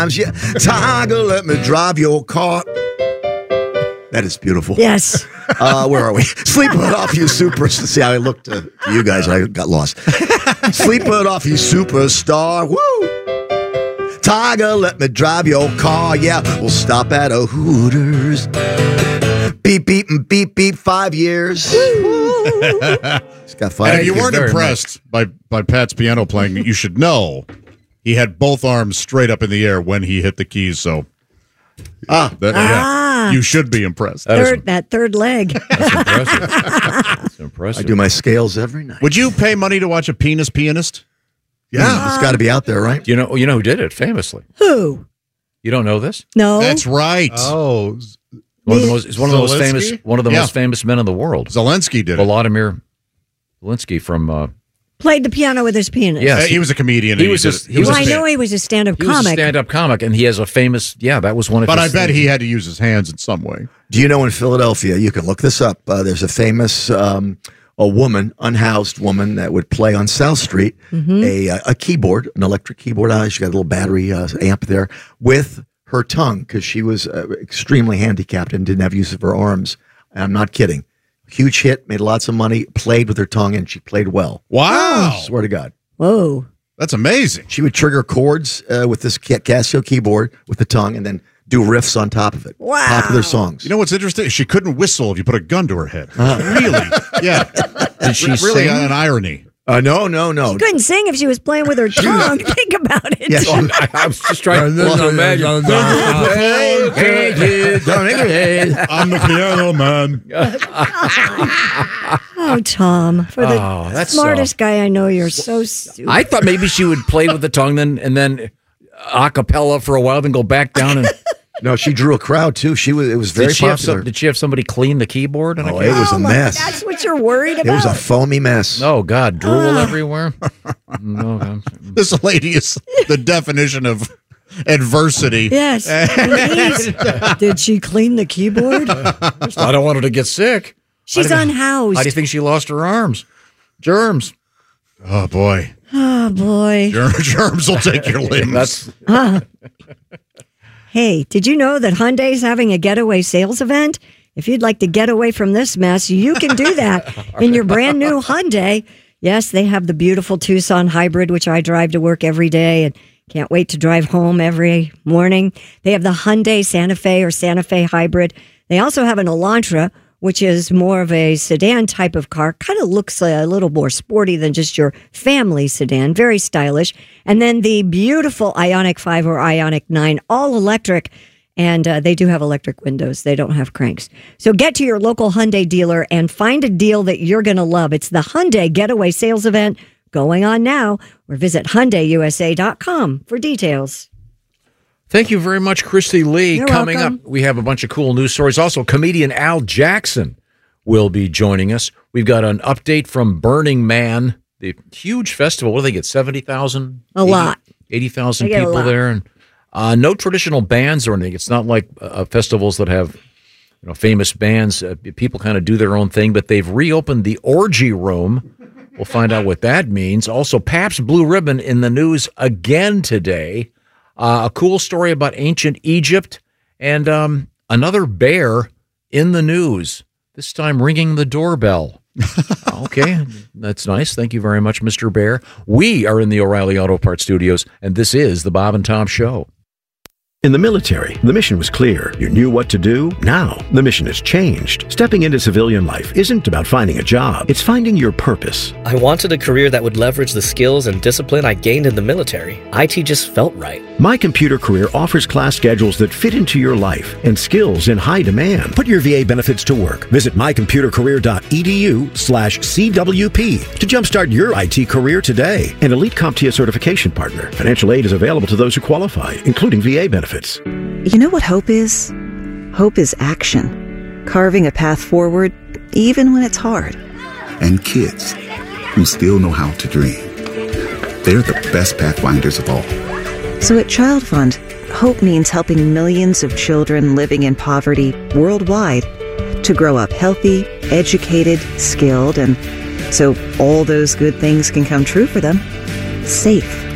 Yeah. Tiger, let me drive your car. That is beautiful. Yes. Where are we? Sleep it off, you superstar. See how I looked to you guys. I got lost. Sleep it off, you superstar. Woo! Tiger, let me drive your car. Yeah, we'll stop at a Hooters. Beep, beep, and beep, beep, 5 years. He's got 5 And if years. you weren't impressed by Pat's piano playing, you should know he had both arms straight up in the air when he hit the keys. So, you should be impressed. That third leg. That's impressive. That's impressive. I do my scales every night. Would you pay money to watch a penis pianist? Yeah, it's got to be out there, right? You know who did it famously? Who? You don't know this? No. That's right. Oh, One of the Zelensky? most famous men in the world. Zelensky did it. Volodymyr Zelensky from Played the piano with his penis. Yes. He was a comedian. He was I know he was a stand-up he was a comic. stand-up comic, and he has a famous. Yeah, that was one of. But I his bet things. he had to use his hands in some way. Do you know in Philadelphia, you can look this up, there's a famous a woman, unhoused woman, that would play on South Street a keyboard, an electric keyboard. She got a little battery amp there with her tongue because she was extremely handicapped and didn't have use of her arms. I'm not kidding. Huge hit, made lots of money, played with her tongue, and she played well. Wow. Swear to God. Whoa. That's amazing. She would trigger chords with this Casio keyboard with the tongue and then do riffs on top of it. Wow. Popular songs. You know what's interesting? She couldn't whistle if you put a gun to her head. Really? Yeah. Did she really sing? an irony. No. She couldn't sing if she was playing with her tongue. Think about it. Yes. I was just trying to imagine. I'm the piano man. Oh, Tom. For the that's smartest guy I know, you're so stupid. I thought maybe she would play with the tongue and then a cappella for a while, then go back down and. No, she drew a crowd too. It was very popular. Did she have somebody clean the keyboard? It was a mess. That's what you're worried about? It was a foamy mess. Oh God, drool everywhere. No, This lady is the definition of adversity. Yes. Did she clean the keyboard? I don't want her to get sick. She's unhoused. How do you think she lost her arms? Germs. Oh boy. Oh, boy. Germs will take your limbs. Hey, did you know that Hyundai's having a getaway sales event? If you'd like to get away from this mess, you can do that in your brand new Hyundai. Yes, they have the beautiful Tucson hybrid, which I drive to work every day and can't wait to drive home every morning. They have the Hyundai Santa Fe or Santa Fe hybrid. They also have an Elantra, which is more of a sedan type of car. Kind of looks a little more sporty than just your family sedan. Very stylish. And then the beautiful Ioniq 5 or Ioniq 9, all electric. And they do have electric windows. They don't have cranks. So get to your local Hyundai dealer and find a deal that you're going to love. It's the Hyundai Getaway Sales Event going on now. Or visit HyundaiUSA.com for details. Thank you very much, Christy Lee. You're Coming welcome. up, we have a bunch of cool news stories. Also, comedian Al Jackson will be joining us. We've got an update from Burning Man, the huge festival. What do they get, 70,000? A lot. 80,000 They get a people lot. there. And no traditional bands or anything. It's not like festivals that have famous bands. People kind of do their own thing, but they've reopened the Orgy Room. We'll find out what that means. Also, Pabst Blue Ribbon in the news again today. A cool story about ancient Egypt and another bear in the news, this time ringing the doorbell. Okay, that's nice. Thank you very much, Mr. Bear. We are in the O'Reilly Auto Parts Studios, and this is the Bob and Tom Show. In the military, the mission was clear. You knew what to do. Now, the mission has changed. Stepping into civilian life isn't about finding a job. It's finding your purpose. I wanted a career that would leverage the skills and discipline I gained in the military. IT just felt right. My Computer Career offers class schedules that fit into your life and skills in high demand. Put your VA benefits to work. Visit mycomputercareer.edu/CWP to jumpstart your IT career today. An elite CompTIA certification partner. Financial aid is available to those who qualify, including VA benefits. You know what hope is? Hope is action. Carving a path forward, even when it's hard. And kids who still know how to dream. They're the best pathfinders of all. So at Child Fund, hope means helping millions of children living in poverty worldwide to grow up healthy, educated, skilled, and so all those good things can come true for them, safe.